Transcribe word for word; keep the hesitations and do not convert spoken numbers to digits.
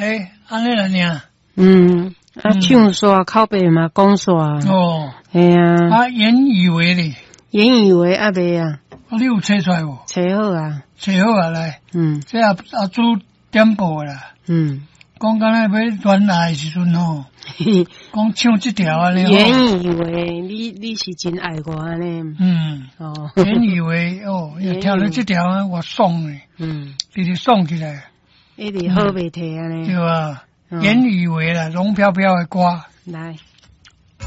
诶，安尼来呢？ 嗯，啊，唱煞口碑嘛，讲煞。 哦， 系啊。 啊，言以为咧， 言以为阿未啊， 啊，你有猜出来无？ 找好啊。 找好啊来。 嗯。 这也也做点播啦。 嗯。 讲敢若要恋爱的时阵吼，讲唱这条安尼。 原以为你你是真爱我安尼。 嗯。哦。原以为哦，跳了这条啊，我爽嘞。嗯。直直爽起来。 一直好袂提安尼。 对啊。原以为啦，龙飘飘的歌。 来。